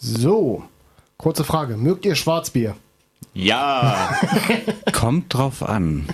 So, kurze Frage. Mögt ihr Schwarzbier? Ja. Kommt drauf an.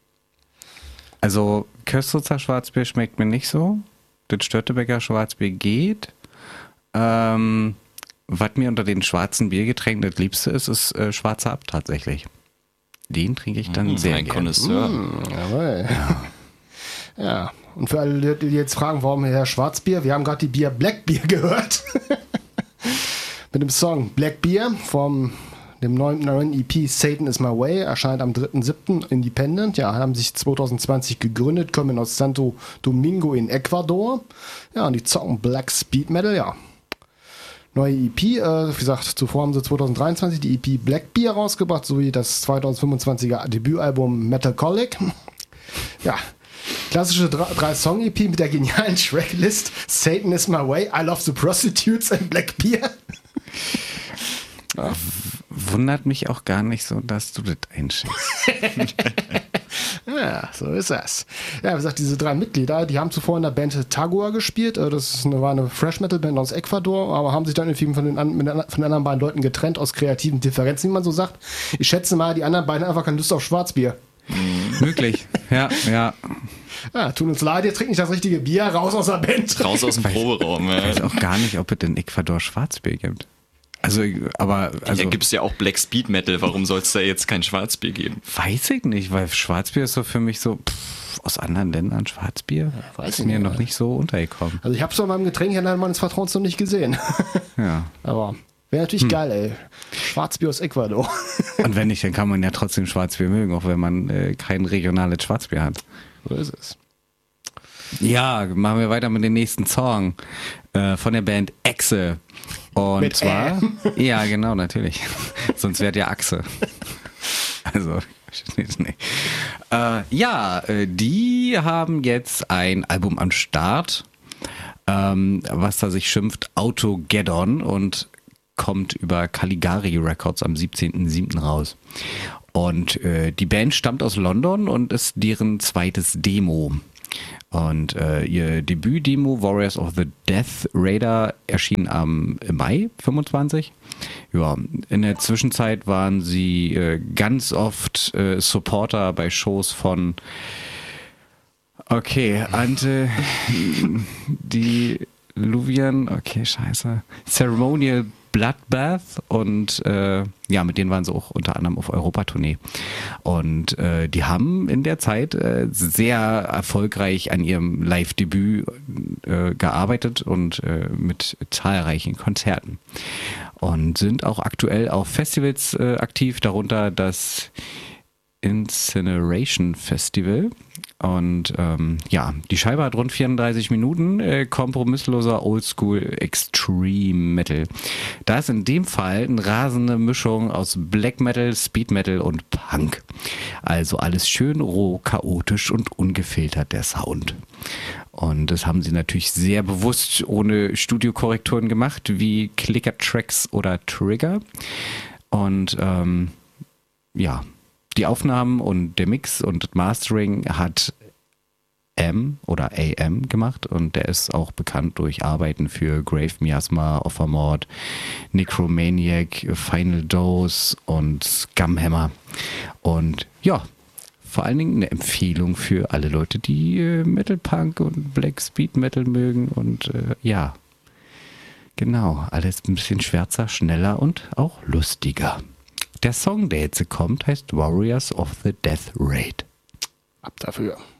Also Köstritzer Schwarzbier schmeckt mir nicht so. Das Störtebeker Schwarzbier geht. Was mir unter den schwarzen Biergetränken das Liebste ist Schwarzer Abt tatsächlich. Den trinke ich dann sehr gerne. Connoisseur. Jawohl. Ja, und für alle, die jetzt fragen, warum Herr Schwarzbier, wir haben gerade die Bier Blackbier gehört. Mit dem Song Blackbier vom dem neuen EP Satan is My Way, erscheint am 3.7. Independent. Ja, haben sich 2020 gegründet, kommen aus Santo Domingo in Ecuador. Ja, und die zocken Black Speed Metal, ja. Neue EP, wie gesagt, zuvor haben sie 2023 die EP Blackbeer rausgebracht, sowie das 2025er Debütalbum Metalcolic. Ja, klassische 3-Song-EP mit der genialen Tracklist Satan is My Way, I Love the Prostitutes and Blackbeer. Wundert mich auch gar nicht so, dass du das einschickst. Ja, so ist das. Ja, wie gesagt, diese 3 Mitglieder, die haben zuvor in der Band Tagua gespielt. War eine Fresh-Metal-Band aus Ecuador, aber haben sich dann irgendwie von den anderen beiden Leuten getrennt aus kreativen Differenzen, wie man so sagt. Ich schätze mal, die anderen beiden haben einfach keine Lust auf Schwarzbier. Möglich, ja. Ja, tut uns leid, ihr trinkt nicht das richtige Bier, raus aus der Band. Raus aus dem Proberaum. Ich weiß auch gar nicht, ob es in Ecuador Schwarzbier gibt. Da gibt es ja auch Black Speed Metal, warum soll es da jetzt kein Schwarzbier geben? Weiß ich nicht, weil Schwarzbier ist so für mich so, aus anderen Ländern Schwarzbier ist mir noch nicht so untergekommen. Also ich habe es bei meinem Getränkehändler meines Vertrauens noch nicht gesehen. Ja. Aber wäre natürlich geil, ey. Schwarzbier aus Ecuador. Und wenn nicht, dann kann man ja trotzdem Schwarzbier mögen, auch wenn man kein regionales Schwarzbier hat. So ist es. Ja, machen wir weiter mit dem nächsten Song von der Band Echse. Und mit zwar, ja genau, natürlich. Sonst wäre ja Achse. Also, nee. Die haben jetzt ein Album am Start, was da sich schimpft Autogeddon und kommt über Caligari Records am 17.07. raus. Und die Band stammt aus London und ist deren zweites Demo. Und ihr Debüt-Demo Warriors of the Death Raider erschien im Mai 25. Ja, in der Zwischenzeit waren sie ganz oft Supporter bei Shows von Ante Diluvian, Ceremonial Bloodbath und mit denen waren sie auch unter anderem auf Europatournee. Und die haben in der Zeit sehr erfolgreich an ihrem Live-Debüt gearbeitet und mit zahlreichen Konzerten. Und sind auch aktuell auf Festivals aktiv, darunter das Incineration Festival. Und die Scheibe hat rund 34 Minuten, kompromissloser Oldschool Extreme Metal. Da ist in dem Fall eine rasende Mischung aus Black Metal, Speed Metal und Punk. Also alles schön roh, chaotisch und ungefiltert der Sound. Und das haben sie natürlich sehr bewusst ohne Studiokorrekturen gemacht, wie Clicker-Tracks oder Trigger. Und die Aufnahmen und der Mix und das Mastering hat AM gemacht und der ist auch bekannt durch Arbeiten für Grave Miasma, Offermord, Necromaniac, Final Dose und Scumhammer. Und ja, vor allen Dingen eine Empfehlung für alle Leute, die Metal Punk und Black Speed Metal mögen und genau, alles ein bisschen schwärzer, schneller und auch lustiger. Der Song, der jetzt kommt, heißt Warriors of the Death Raid. Ab dafür.